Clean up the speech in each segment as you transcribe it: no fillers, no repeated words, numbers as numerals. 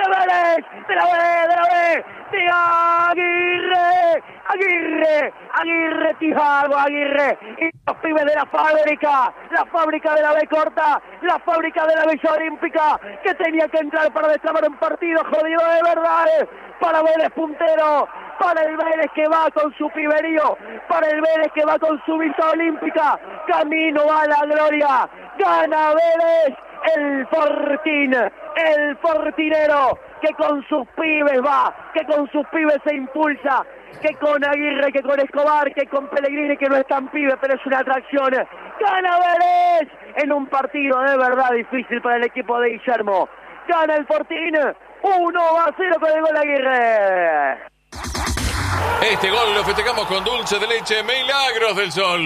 de Vélez, de la B, de Aguirre, Thiago Aguirre, y los pibes de la fábrica de la B corta, la fábrica de la Villa Olímpica, que tenía que entrar para destrabar un partido jodido de verdad, para Vélez puntero, para el Vélez que va con su piberío, para el Vélez que va con su Villa Olímpica, camino a la gloria, gana Vélez, el Fortín, el fortinero, que con sus pibes va, que con sus pibes se impulsa, que con Aguirre, que con Escobar, que con Pellegrini, que no es tan pibe, pero es una atracción. Gana Vélez en un partido de verdad difícil para el equipo de Guillermo. Gana el Fortín 1-0 con el gol de Aguirre. Este gol lo festejamos con dulce de leche Milagros del Sol.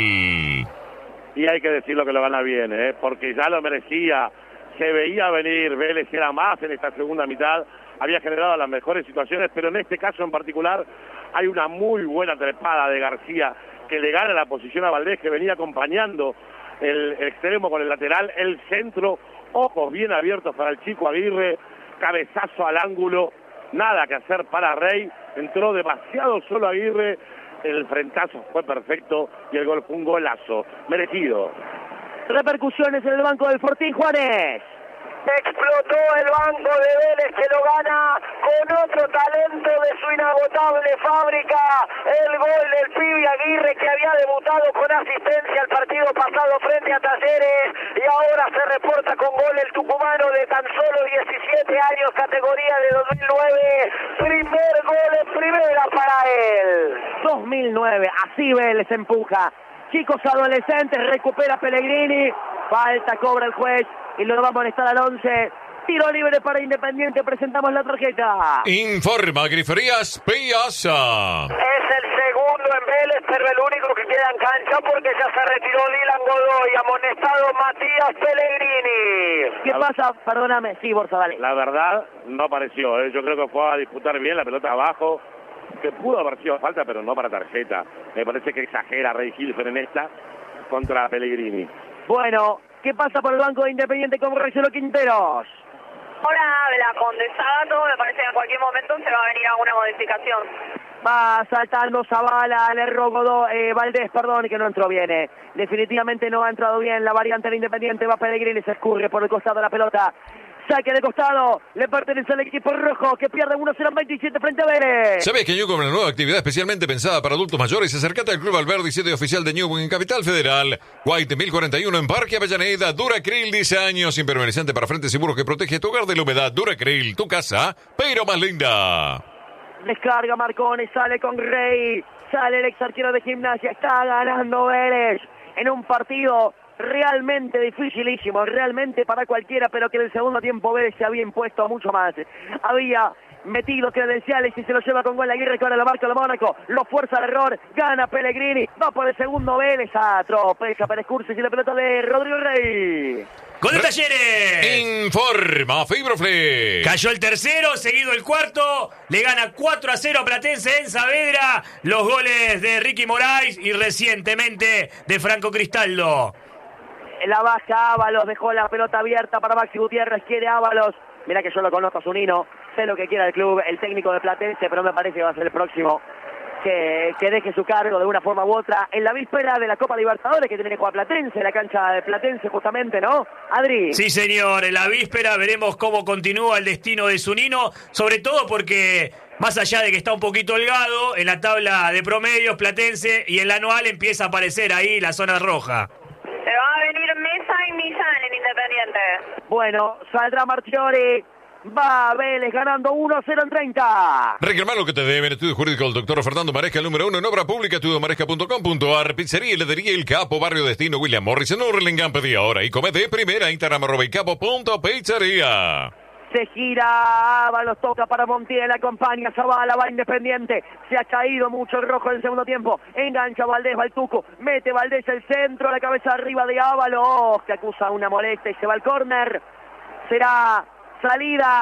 Y hay que decirlo que lo gana bien, porque ya lo merecía. Se veía venir, Vélez era más en esta segunda mitad, había generado las mejores situaciones, pero en este caso en particular hay una muy buena trepada de García que le gana la posición a Valdés, que venía acompañando el extremo con el lateral, el centro, ojos bien abiertos para el chico Aguirre, cabezazo al ángulo, nada que hacer para Rey, entró demasiado solo Aguirre, el frentazo fue perfecto y el gol fue un golazo, merecido. Repercusiones en el banco del Fortín, Juanes. Explotó el banco de Vélez, que lo gana con otro talento de su inagotable fábrica. El gol del pibe Aguirre, que había debutado con asistencia el partido pasado frente a Talleres, y ahora se reporta con gol el tucumano de tan solo 17 años, categoría de 2009. Primer gol en primera para él. 2009, así Vélez empuja. Chicos adolescentes, recupera Pellegrini, falta, cobra el juez y lo va a amonestar al 11. Tiro libre para Independiente, presentamos la tarjeta. Informa Griferías Piazza. Es el segundo en Vélez, pero el único que queda en cancha porque ya se retiró Dylan Godoy, amonestado Matías Pellegrini. ¿Qué pasa? Perdóname, sí, Borja, dale. La verdad, no apareció, yo creo que fue a disputar bien la pelota abajo, que pudo haber sido falta, pero no para tarjeta. Me parece que exagera Rey Hilfer en esta contra Pellegrini. Bueno, ¿qué pasa por el banco de Independiente con Marcelo Quinteros? Ahora de la Condesado, me parece que en cualquier momento se va a venir alguna modificación. Va saltando Zavala, le erró Valdés, perdón, que no entró bien. Definitivamente no ha entrado bien la variante del Independiente, va Pellegrini, se escurre por el costado de la pelota. Saque de costado, le pertenece al equipo rojo, que pierde 1-0 en 27 frente a Vélez. ¿Sabés que Newcom, una nueva actividad especialmente pensada para adultos mayores? Acércate al Club Alberdi, sede oficial de Newcom en Capital Federal. White 1041 en Parque Avellaneda. Duracril, 10 años, impermeabilizante para frentes y muros que protege tu hogar de la humedad. Duracril, tu casa, pero más linda. Descarga Marcone, sale con Rey, sale el ex arquero de Gimnasia, está ganando Vélez en un partido realmente dificilísimo, realmente para cualquiera, pero que en el segundo tiempo Vélez se había impuesto mucho más. Había metido credenciales y se lo lleva con gol Aguirre, que ahora la marca el Mónaco, lo fuerza al error, gana Pellegrini, va por el segundo Vélez, atropella Pérez Cursis y la pelota de Rodrigo Rey. ¡Gol de Talleres! Informa Fibroflex. Cayó el tercero, seguido el cuarto. Le gana 4-0 a Platense en Saavedra. Los goles de Ricky Moraes y recientemente de Franco Cristaldo. La baja Ábalos, dejó la pelota abierta para Maxi Gutiérrez, quiere Ábalos. Mirá que yo lo conozco a Zunino, sé lo que quiera el club, el técnico de Platense, pero me parece que va a ser el próximo que deje su cargo de una forma u otra en la víspera de la Copa Libertadores que tiene que jugar Platense, la cancha de Platense justamente, ¿no, Adri? Sí, señor, en la víspera veremos cómo continúa el destino de Zunino, sobre todo porque más allá de que está un poquito holgado en la tabla de promedios Platense y en la anual empieza a aparecer ahí la zona roja. Se va a venir Mesa y Millán en Independiente. Bueno, saldrá Marchiori. Va Vélez ganando 1-0 en 30. Reclamar lo que te deben. Estudio jurídico del doctor Fernando Maresca, el número 1 en obra pública, estudiomaresca.com.ar. Pizzería y heladería El Capo, Barrio Destino, William Morris, en Hurlingham. Pedí ahora y come de primera. Instagram @capo.pizzería. Se gira, Ábalos toca para Montiel, acompaña Zavala, va Independiente, se ha caído mucho el rojo en el segundo tiempo, engancha Valdés, va el Tuco, mete Valdés el centro, la cabeza arriba de Ábalos, que acusa una molestia y se va al córner. Será salida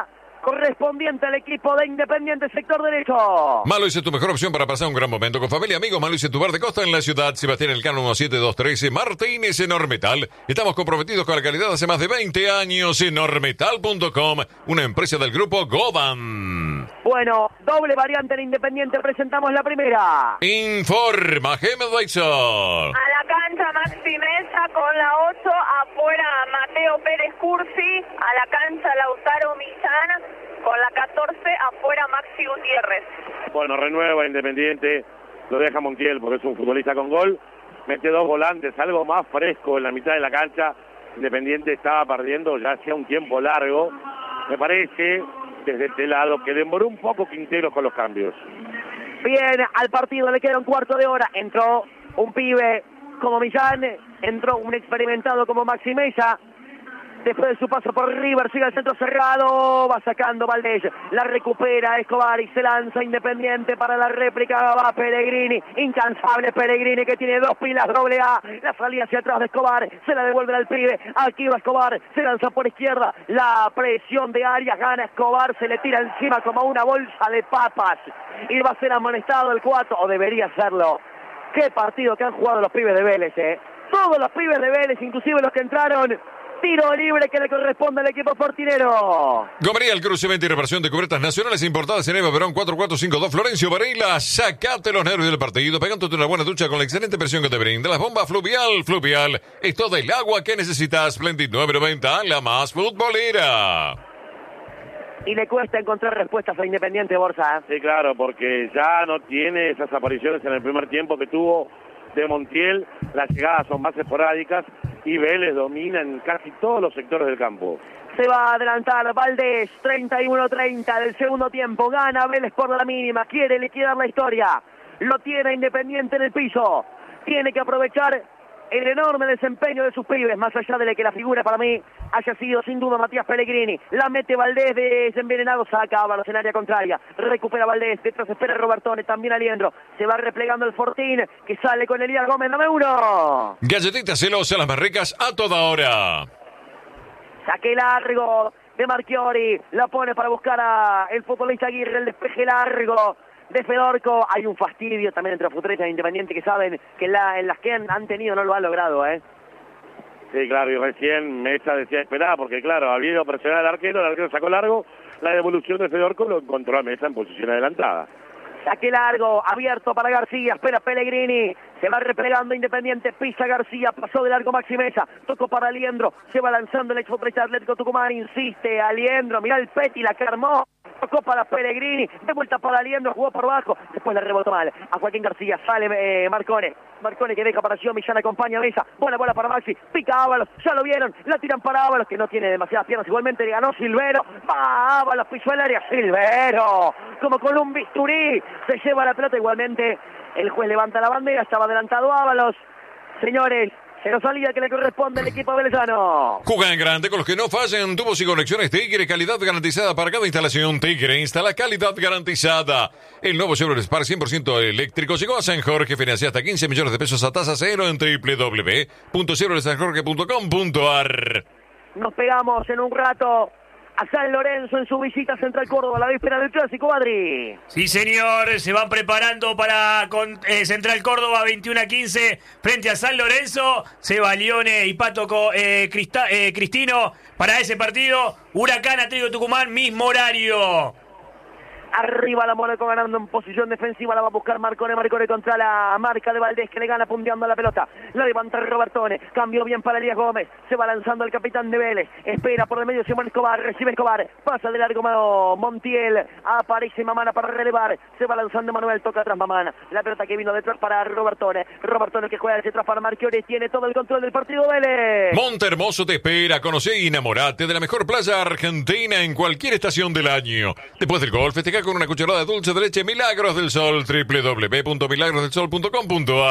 correspondiente al equipo de Independiente, sector derecho. Malois es tu mejor opción para pasar un gran momento con familia, amigos. Malois es tu bar de costa en la ciudad. Sebastián Elcano 17213, Martínez en Ormetal. Estamos comprometidos con la calidad hace más de 20 años en ormetal.com, una empresa del grupo Goban. Bueno, doble variante en Independiente, presentamos la primera. Informa Gemed Weitzer. A la cancha Maxi Mesa con la 8, afuera Mateo Pérez Cursi, a la cancha Lautaro Millán, con la 14, afuera Maxi Gutiérrez. Bueno, renueva Independiente, lo deja Montiel porque es un futbolista con gol, mete 2 volantes, algo más fresco en la mitad de la cancha. Independiente estaba perdiendo ya hacía un tiempo largo, me parece, desde este lado, que demoró un poco Quintero con los cambios. Bien, al partido le queda un cuarto de hora, entró un pibe como Millán, entró un experimentado como Maxi Mesa. Después de su paso por River, sigue al centro cerrado, va sacando Valdés, la recupera Escobar y se lanza Independiente para la réplica, va Pellegrini, incansable Pellegrini que tiene 2 pilas doble A, la salida hacia atrás de Escobar, se la devuelve al pibe, aquí va Escobar, se lanza por izquierda, la presión de Arias, gana Escobar, se le tira encima como una bolsa de papas y va a ser amonestado el 4, o debería serlo. Qué partido que han jugado los pibes de Vélez, todos los pibes de Vélez, inclusive los que entraron. Tiro libre que le corresponde al equipo fortinero. Gomería El Cruz, venta y reparación de cubiertas nacionales importadas en Eva Perón 4452 Florencio Varela. Sacate los nervios del partido, pegándote una buena ducha con la excelente presión que te brinda las bombas Fluvial. Fluvial es todo el agua que necesitas. Splendid 990, la más futbolera. Y le cuesta encontrar respuestas a Independiente, Borja. Sí, claro, porque ya no tiene esas apariciones en el primer tiempo que tuvo de Montiel, las llegadas son más esporádicas y Vélez domina en casi todos los sectores del campo. Se va a adelantar Valdés, 31-30 del segundo tiempo, gana Vélez por la mínima, quiere liquidar la historia, lo tiene Independiente en el piso, tiene que aprovechar el enorme desempeño de sus pibes, más allá de que la figura para mí haya sido sin duda Matías Pellegrini. La mete Valdés desenvenenado, saca a Ábalos en área contraria, recupera Valdés, detrás espera Robertone, también Aliendro, se va replegando el Fortín, que sale con Elías Gómez, dame uno. Galletitas celosas, las más ricas a toda hora. Saque largo de Marchiori, la pone para buscar a el futbolista Aguirre, el despeje largo de Fedorco. Hay un fastidio también entre los futbolistas de Independiente que saben que en las que han tenido no lo han logrado, Sí, claro, y recién Mesa decía esperar, porque claro, había ido a presionar al arquero, el arquero sacó largo, la devolución de Fedorco lo encontró a Mesa en posición adelantada. Saque largo, abierto para García, espera Pellegrini, se va replegando Independiente, pisa García, pasó de largo Maxi Mesa, tocó para Aliendro, se va lanzando el exfutbolista Atlético Tucumán, insiste Aliendro, mirá el Peti, la que armó, tocó para Pellegrini, de vuelta para Aliendro, jugó por abajo, después le rebotó mal, a Joaquín García, sale Marcone que deja para Gio, Millán acompaña a Mesa, buena bola para Maxi, pica Ábalos, ya lo vieron, la tiran para Ábalos, que no tiene demasiadas piernas, igualmente le ganó Silvero, va Ábalos, pisó el área, Silvero, como con un bisturí, se lleva la pelota, igualmente el juez levanta la bandera, estaba adelantado Ábalos, señores, se nos salía que le corresponde al equipo velezano. Juega en grande con los que no fallan. Tubos y conexiones Tigre, calidad garantizada para cada instalación. Tigre instala calidad garantizada. El nuevo Chevrolet Spark 100% eléctrico llegó a San Jorge. Financia hasta 15 millones de pesos a tasa cero en www.chevroletsanjorge.com.ar. Nos pegamos en un rato a San Lorenzo en su visita a Central Córdoba, la víspera del Clásico, Adri. Sí, señor, se van preparando para con Central Córdoba 21-15 frente a San Lorenzo. Seba Lione y Pato Cristino para ese partido. Huracán Atlético Tucumán, mismo horario. Arriba la Mónaco ganando en posición defensiva, la va a buscar Marcone contra la marca de Valdés que le gana punteando la pelota, la levanta Robertone, cambió bien para Elías Gómez, se va lanzando el capitán de Vélez, espera por el medio Simón Escobar, recibe Escobar, pasa de largo Montiel, aparece Mamana para relevar, se va lanzando Manuel, toca atrás Mamana, la pelota que vino detrás para Robertone que juega hacia atrás para Marchiori, tiene todo el control del partido Vélez. Monte Hermoso te espera, conoce y enamorate de la mejor playa argentina en cualquier estación del año. Después del golf, festeja con una cucharada de dulce de leche Milagros del Sol, www.milagrosdelsol.com.ar.